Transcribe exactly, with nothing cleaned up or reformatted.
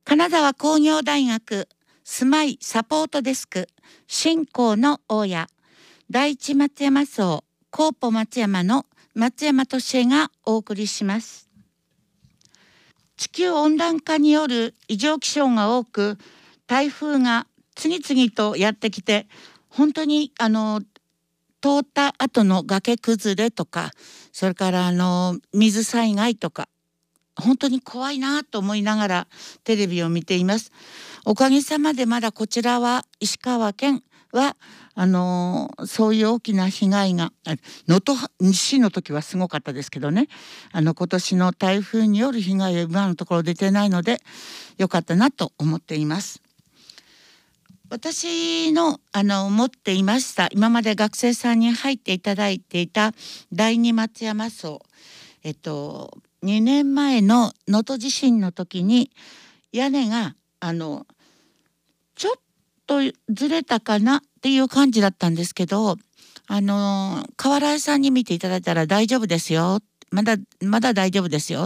金沢工業大学住まいサポートデスク新興の大家第一松山荘コーポ松山の松山俊恵がお送りします。地球温暖化による異常気象が多く、台風が次々とやってきて、本当にあの通った後の崖崩れとか、それからあの水災害とか、本当に怖いなと思いながらテレビを見ています。おかげさまでまだこちらは石川県はあのー、そういう大きな被害が能登西の時はすごかったですけどね、あの今年の台風による被害は今のところ出てないのでよかったなと思っています。私のあの持っていました今まで学生さんに入っていただいていた第二松山荘、えっとにねんまえの能登地震の時に屋根があのちょっとずれたかなっていう感じだったんですけど、あの瓦屋さんに見ていただいたら大丈夫ですよ、まだまだ大丈夫ですよ